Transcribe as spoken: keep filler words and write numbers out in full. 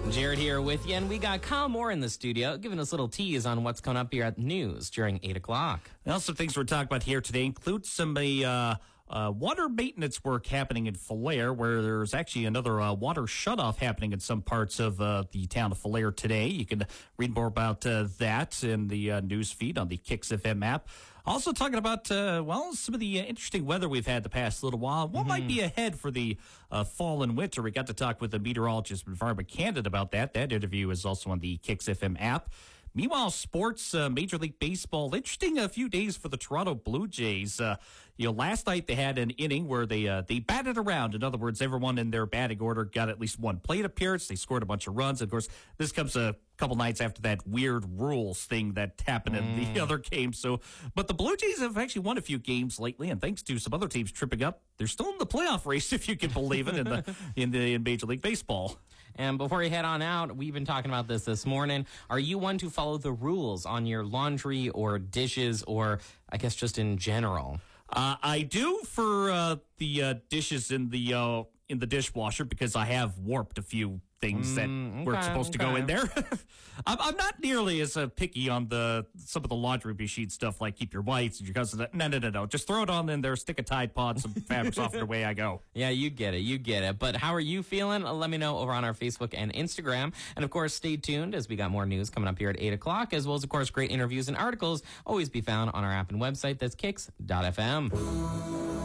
Jared here with you, and we got Kyle Moore in the studio giving us a little tease on what's coming up here at the news during eight o'clock. Well, some things we're talking about here today include some uh, uh, water maintenance work happening in Falliere, where there's actually another uh, water shutoff happening in some parts of uh, the town of Falliere today. You can read more about uh, that in the uh, news feed on the Kicks F M app. Also talking about, uh, well, some of the uh, interesting weather we've had the past little while. What mm-hmm. might be ahead for the uh, fall and winter? We got to talk with the meteorologist from Environment Canada about that. That interview is also on the Kicks F M app. Meanwhile, sports, uh, Major League Baseball, interesting a few days for the Toronto Blue Jays. Uh, you know, last night they had an inning where they uh, they batted around. In other words, everyone in their batting order got at least one plate appearance. They scored a bunch of runs. Of course, this comes a couple nights after that weird rules thing that happened mm. in the other game. So, but the Blue Jays have actually won a few games lately, and thanks to some other teams tripping up, they're still in the playoff race, if you can believe it, in the in the in Major League Baseball. And before you head on out, we've been talking about this this morning. Are you one to follow the rules on your laundry or dishes, or I guess just in general? Uh, I do for uh, the uh, dishes in the uh, in the dishwasher, because I have warped a few things that mm, okay, weren't supposed okay. to go in there. I'm, I'm not nearly as uh, picky on the some of the laundry machine stuff, like keep your whites and your cousins. No, no, no, no. Just throw it on in there, stick a Tide Pod, some fabric softener, away I go. Yeah, you get it. You get it. But how are you feeling? Let me know over on our Facebook and Instagram. And, of course, stay tuned as we got more news coming up here at eight o'clock, as well as, of course, great interviews and articles always be found on our app and website. That's kicks dot f m.